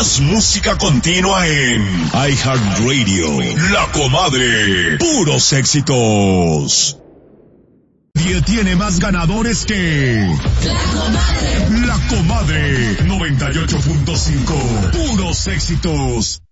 Más música continua en iHeartRadio. La Comadre. Puros éxitos. Y tiene más ganadores que... La Comadre. 98.5. Puros éxitos.